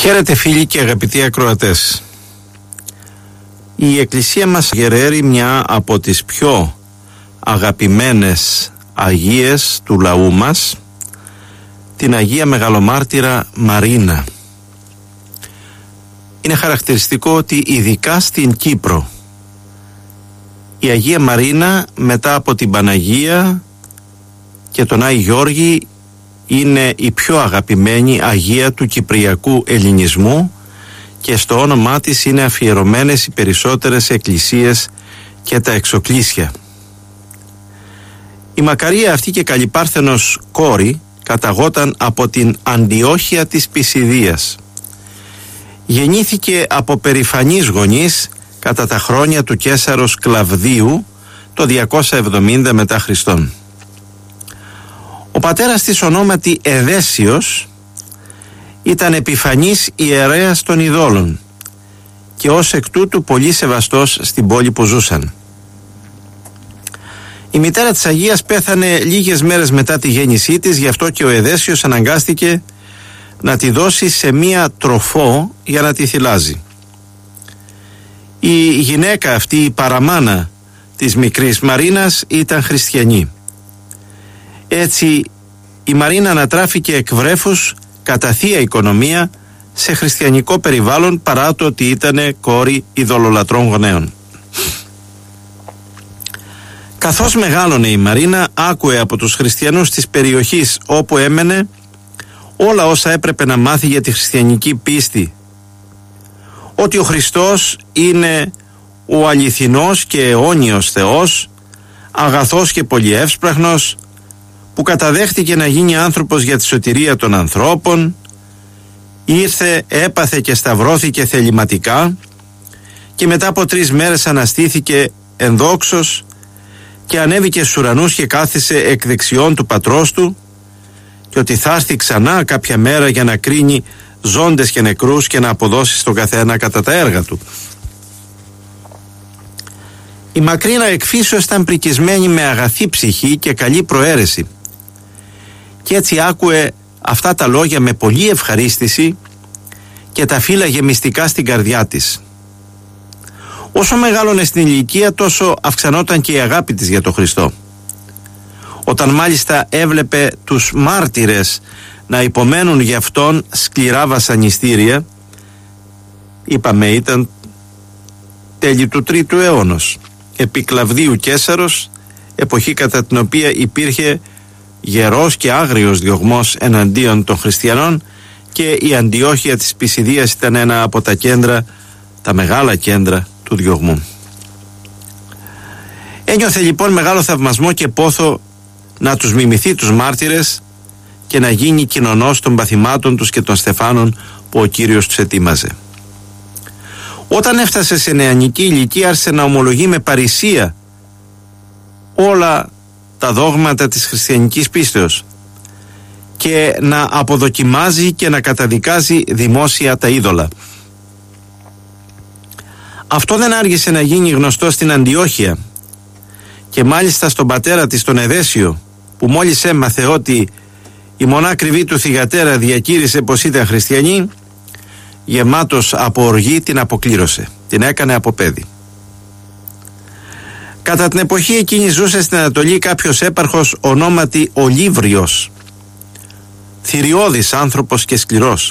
Χαίρετε φίλοι και αγαπητοί ακροατές. Η Εκκλησία μας γεραίρει μια από τις πιο αγαπημένες Αγίες του λαού μας, την Αγία Μεγαλομάρτυρα Μαρίνα. Είναι χαρακτηριστικό ότι ειδικά στην Κύπρο η Αγία Μαρίνα μετά από την Παναγία και τον Άη Γιώργη είναι η πιο αγαπημένη Αγία του κυπριακού ελληνισμού και στο όνομά της είναι αφιερωμένες οι περισσότερες εκκλησίες και τα εξοκλήσια. Η μακαρία αυτή και καλυπάρθενος κόρη καταγόταν από την Αντιόχεια της Πισιδίας. Γεννήθηκε από περηφανείς γονείς κατά τα χρόνια του Καίσαρος Κλαβδίου το 270 μετά Χριστόν. Ο πατέρας της, ονόματι Εδέσιος, ήταν επιφανής ιερέας των ειδόλων και ως εκ τούτου πολύ σεβαστός στην πόλη που ζούσαν. Η μητέρα της Αγίας πέθανε λίγες μέρες μετά τη γέννησή της, γι' αυτό και ο Εδέσιος αναγκάστηκε να τη δώσει σε μία τροφό για να τη θυλάζει. Η γυναίκα αυτή, η παραμάνα της μικρής Μαρίνας, ήταν χριστιανή. Έτσι η Μαρίνα ανατράφηκε εκ βρέφους κατά θεία οικονομία σε χριστιανικό περιβάλλον, παρά το ότι ήταν κόρη ειδωλολατρών γονέων. Καθώς μεγάλωνε η Μαρίνα, άκουε από τους χριστιανούς της περιοχής όπου έμενε όλα όσα έπρεπε να μάθει για τη χριστιανική πίστη. Ότι ο Χριστός είναι ο αληθινός και αιώνιος Θεός, αγαθός και πολυεύσπραχνος, που καταδέχτηκε να γίνει άνθρωπος για τη σωτηρία των ανθρώπων, ήρθε, έπαθε και σταυρώθηκε θεληματικά και μετά από 3 μέρες αναστήθηκε ενδόξως και ανέβηκε στους ουρανούς και κάθισε εκ δεξιών του πατρός του, και ότι θα έρθει ξανά κάποια μέρα για να κρίνει ζώντες και νεκρούς και να αποδώσει στον καθένα κατά τα έργα του. Η Μακρίνα εκφύσεως ήταν πρικισμένη με αγαθή ψυχή και καλή προαίρεση, και έτσι άκουε αυτά τα λόγια με πολλή ευχαρίστηση και τα φύλαγε μυστικά στην καρδιά της. Όσο μεγάλωνε στην ηλικία, τόσο αυξανόταν και η αγάπη της για τον Χριστό. Όταν μάλιστα έβλεπε τους μάρτυρες να υπομένουν για αυτόν σκληρά βασανιστήρια, είπαμε ήταν τέλη του 3ου αιώνος, επί Κλαβδίου Καίσαρος, εποχή κατά την οποία υπήρχε γερός και άγριος διωγμός εναντίον των χριστιανών, και η Αντιόχεια της Πισιδίας ήταν ένα από τα κέντρα, τα μεγάλα κέντρα του διωγμού. Ένιωθε λοιπόν μεγάλο θαυμασμό και πόθο να τους μιμηθεί τους μάρτυρες και να γίνει κοινωνός των παθημάτων τους και των στεφάνων που ο Κύριος τους ετοίμαζε. Όταν έφτασε σε νεανική ηλικία, άρχισε να ομολογεί με παρησία όλα τα δόγματα της χριστιανικής πίστεως και να αποδοκιμάζει και να καταδικάζει δημόσια τα είδωλα. Αυτό δεν άργησε να γίνει γνωστό στην Αντιόχεια, και μάλιστα στον πατέρα της, τον Εδέσιο, που μόλις έμαθε ότι η μονάκριβή του θυγατέρα διακήρυσε πως ήταν χριστιανή, γεμάτος από οργή την αποκλήρωσε, την έκανε από παιδί. Κατά την εποχή εκείνη ζούσε στην Ανατολή κάποιος έπαρχος ονόματι Ολύβριος, θηριώδης άνθρωπος και σκληρός.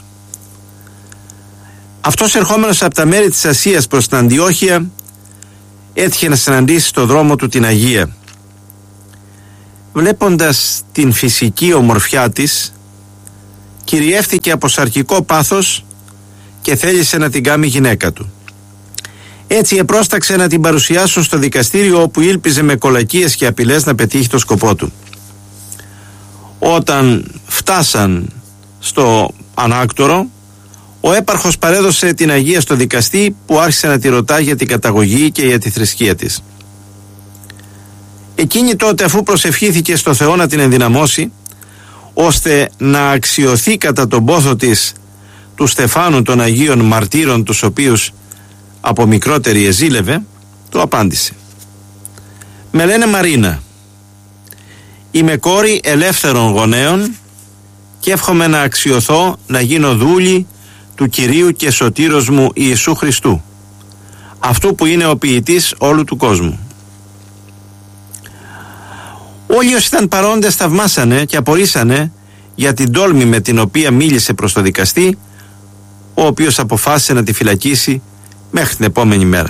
Αυτός, ερχόμενος από τα μέρη της Ασίας προς την Αντιόχεια, έτυχε να συναντήσει στο δρόμο του την Αγία. Βλέποντας την φυσική ομορφιά της, κυριεύθηκε από σαρκικό πάθος και θέλησε να την κάνει γυναίκα του. Έτσι επρόσταξε να την παρουσιάσουν στο δικαστήριο, όπου ήλπιζε με κολακίες και απειλές να πετύχει το σκοπό του. Όταν φτάσαν στο ανάκτορο, ο έπαρχος παρέδωσε την Αγία στο δικαστή, που άρχισε να τη ρωτά για την καταγωγή και για τη θρησκεία της. Εκείνη τότε, αφού προσευχήθηκε στο Θεό να την ενδυναμώσει, ώστε να αξιωθεί κατά τον πόθο της του Στεφάνου των Αγίων Μαρτύρων, τους οποίους από μικρότερη εζήλευε, του απάντησε: «Με λένε Μαρίνα, είμαι κόρη ελεύθερων γονέων και εύχομαι να αξιωθώ να γίνω δούλη του Κυρίου και Σωτήρος μου Ιησού Χριστού, αυτού που είναι ο ποιητής όλου του κόσμου. Όλοι όσοι ήταν παρόντες θαυμάσανε και απορρίσανε για την τόλμη με την οποία μίλησε προς το δικαστή, ο οποίος αποφάσισε να τη φυλακίσει μέχρι την επόμενη μέρα.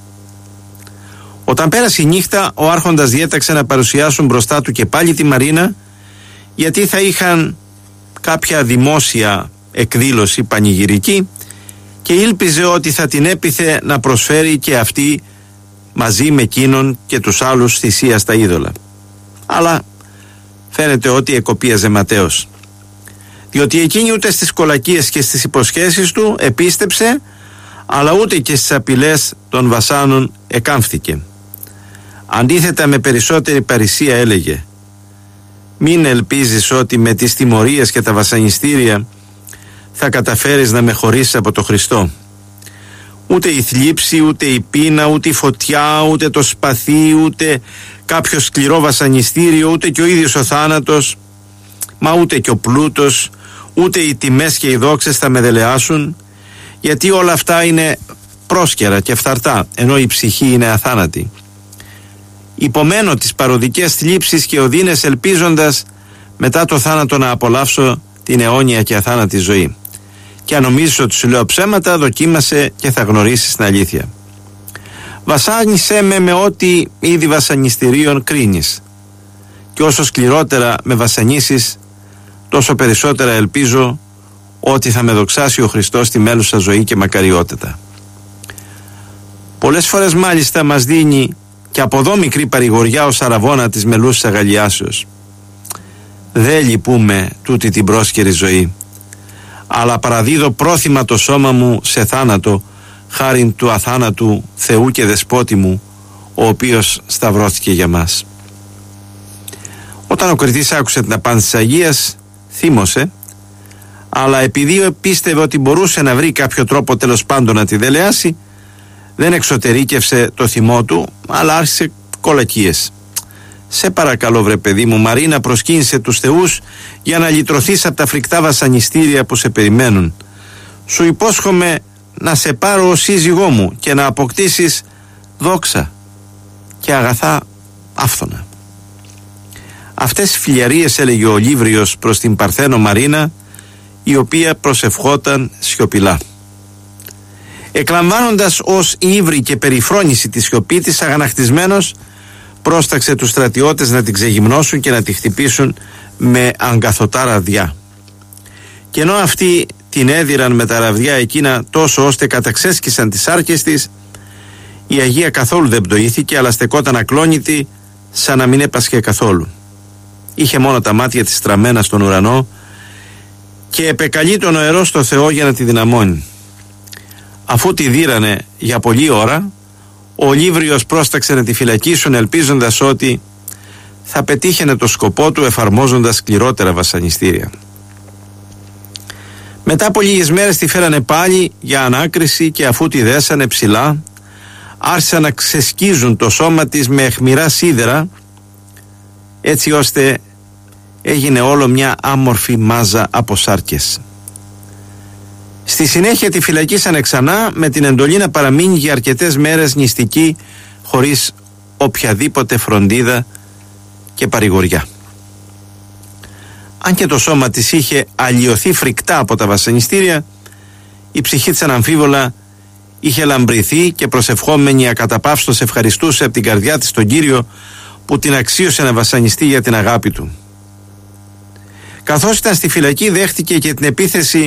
Όταν πέρασε η νύχτα, ο άρχοντας διέταξε να παρουσιάσουν μπροστά του και πάλι τη Μαρίνα, γιατί θα είχαν κάποια δημόσια εκδήλωση πανηγυρική και ήλπιζε ότι θα την έπιθε να προσφέρει και αυτή μαζί με εκείνον και τους άλλους θυσία στα είδωλα. Αλλά φαίνεται ότι εκοπίαζε ματέως, διότι εκείνη ούτε στις κολακίες και στις υποσχέσεις του επίστεψε, αλλά ούτε και στις απειλές των βασάνων εκάμφθηκε. Αντίθετα, με περισσότερη παρησία έλεγε: «Μην ελπίζεις ότι με τις τιμωρίες και τα βασανιστήρια θα καταφέρεις να με χωρίσεις από το Χριστό. Ούτε η θλίψη, ούτε η πείνα, ούτε η φωτιά, ούτε το σπαθί, ούτε κάποιο σκληρό βασανιστήριο, ούτε και ο ίδιος ο θάνατος, μα ούτε και ο πλούτος, ούτε οι τιμές και οι δόξες θα με δελεάσουν, γιατί όλα αυτά είναι πρόσκαιρα και φθαρτά, ενώ η ψυχή είναι αθάνατη. Υπομένω τις παροδικές θλίψεις και οδύνες, ελπίζοντας μετά το θάνατο να απολαύσω την αιώνια και αθάνατη ζωή. Και αν νομίζεις ότι σου λέω ψέματα, δοκίμασε και θα γνωρίσεις την αλήθεια. Βασάνισέ με ό,τι είδη βασανιστήριων κρίνεις, και όσο σκληρότερα με βασανίσεις, τόσο περισσότερα ελπίζω ότι θα με δοξάσει ο Χριστός στη μέλουσα ζωή και μακαριότητα». Πολλές φορές μάλιστα μας δίνει και από εδώ μικρή παρηγοριά ο Σαραβώνα της μελούσης αγαλιάσεως. «Δεν λυπούμε τούτη την πρόσκαιρη ζωή, αλλά παραδίδω πρόθυμα το σώμα μου σε θάνατο, χάριν του αθάνατου Θεού και Δεσπότη μου, ο οποίος σταυρώθηκε για μας». Όταν ο κριτής άκουσε την απάντηση της Αγίας, θύμωσε, αλλά επειδή πίστευε ότι μπορούσε να βρει κάποιο τρόπο τέλος πάντων να τη δελεάσει, δεν εξωτερήκευσε το θυμό του, αλλά άρχισε κολακίες. «Σε παρακαλώ βρε παιδί μου Μαρίνα, προσκύνησε τους θεούς για να λυτρωθείς από τα φρικτά βασανιστήρια που σε περιμένουν. Σου υπόσχομαι να σε πάρω ως σύζυγό μου και να αποκτήσεις δόξα και αγαθά άφθονα». Αυτές οι φιλιαρίες έλεγε ο Λύβριος προς την Παρθένο Μαρίνα, η οποία προσευχόταν σιωπηλά. Εκλαμβάνοντας ως ύβρι και περιφρόνηση τη σιωπή της, αγανακτισμένος πρόσταξε τους στρατιώτες να την ξεγυμνώσουν και να τη χτυπήσουν με αγκαθωτά ραβδιά. Και ενώ αυτοί την έδιραν με τα ραβδιά εκείνα τόσο ώστε καταξέσκησαν τις άρκες της, η Αγία καθόλου δεν πτωήθηκε, αλλά στεκόταν ακλόνητη σαν να μην έπασχε καθόλου. Είχε μόνο τα μάτια της στραμμένα στον ουρανό και επεκαλεί τον ιερό στο Θεό για να τη δυναμώνει. Αφού τη δίρανε για πολλή ώρα, ο Λύβριος πρόσταξε να τη φυλακίσουν, ελπίζοντας ότι θα πετύχαινε το σκοπό του εφαρμόζοντας σκληρότερα βασανιστήρια. Μετά από λίγες μέρες τη φέρανε πάλι για ανάκριση και αφού τη δέσανε ψηλά, άρχισαν να ξεσκίζουν το σώμα της με αιχμηρά σίδερα, έτσι ώστε έγινε όλο μια άμορφη μάζα από σάρκες. Στη συνέχεια τη φυλακίσανε ξανά με την εντολή να παραμείνει για αρκετές μέρες νηστική, χωρίς οποιαδήποτε φροντίδα και παρηγοριά. Αν και το σώμα της είχε αλλοιωθεί φρικτά από τα βασανιστήρια, η ψυχή της αναμφίβολα είχε λαμπρηθεί και προσευχόμενη ακαταπαύστως ευχαριστούσε από την καρδιά της τον Κύριο που την αξίωσε να βασανιστεί για την αγάπη του. Καθώς ήταν στη φυλακή, δέχτηκε και την επίθεση